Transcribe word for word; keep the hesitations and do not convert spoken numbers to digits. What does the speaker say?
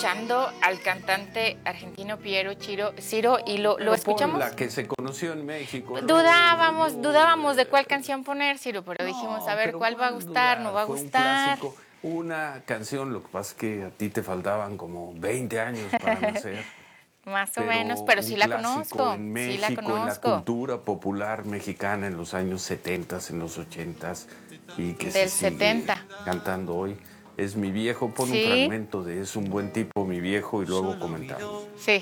escuchando al cantante argentino Piero Chiro, Ciro y lo, Pero lo escuchamos. La que se conoció en México. Dudábamos, no, dudábamos de cuál canción poner, Ciro, pero no, dijimos, a ver, pero ¿cuál va a gustar? dudar? ¿No va a Fue gustar? Un clásico, una canción, lo que pasa es que a ti te faltaban como veinte años para nacer. Más o pero menos, pero sí la conozco. En México, sí la conozco. en la cultura popular mexicana en los años setenta, en los ochenta y que Del se sigue setenta. cantando hoy. Es mi viejo, pon ¿Sí? un fragmento de Es un buen tipo, mi viejo, y luego comentamos. Sí.